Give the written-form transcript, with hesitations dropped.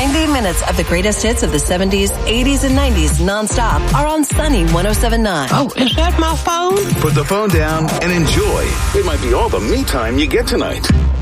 90 minutes of the greatest hits of the 70s, 80s, and 90s nonstop are on Sunny 107.9. Oh, is that my phone? Put the phone down and enjoy. It might be all the me time you get tonight.